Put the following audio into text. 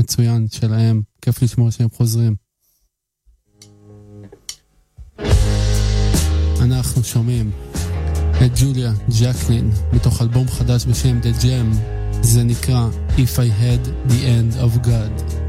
מצוין שלהם, כיף לשמוע שהם חוזרים. אנחנו שומעים את ג'וליה ג'קלין מתוך אלבום חדש בשם The Jam, זה נקרא If I Had the End of God.